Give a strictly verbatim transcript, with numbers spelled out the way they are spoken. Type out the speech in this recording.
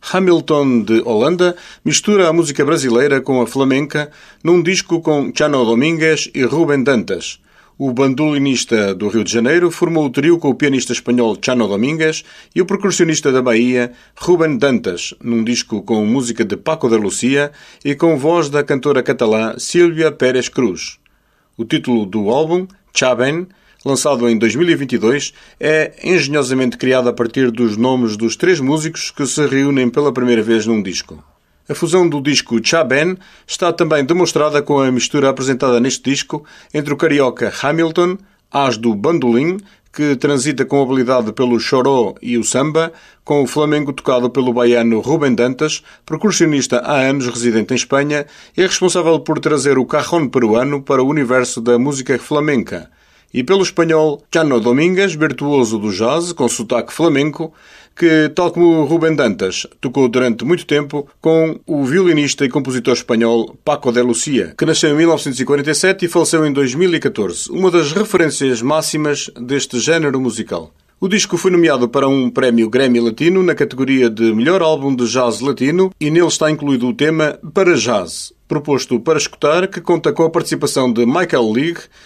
Hamilton, de Holanda, mistura a música brasileira com a flamenca num disco com Chano Domingues e Rubén Dantas. O bandolinista do Rio de Janeiro formou o trio com o pianista espanhol Chano Domingues e o percussionista da Bahia, Rubén Dantas, num disco com música de Paco de Lucía e com voz da cantora catalã Sílvia Pérez Cruz. O título do álbum, Chaben, lançado em dois mil e vinte e dois, é engenhosamente criado a partir dos nomes dos três músicos que se reúnem pela primeira vez num disco. A fusão do disco Chaben está também demonstrada com a mistura apresentada neste disco entre o carioca Hamilton, as do bandolim, que transita com habilidade pelo choró e o samba, com o flamenco tocado pelo baiano Rubén Dantas, percussionista há anos residente em Espanha e responsável por trazer o cajón peruano para o universo da música flamenca, e pelo espanhol Chano Domingues, virtuoso do jazz, com sotaque flamenco, que, tal como Rubén Dantas, tocou durante muito tempo com o violinista e compositor espanhol Paco de Lucía, que nasceu em mil novecentos e quarenta e sete e faleceu em dois mil e catorze, uma das referências máximas deste género musical. O disco foi nomeado para um prémio Grammy Latino na categoria de Melhor Álbum de Jazz Latino e nele está incluído o tema Para Jazz, proposto para escutar, que conta com a participação de Michael League,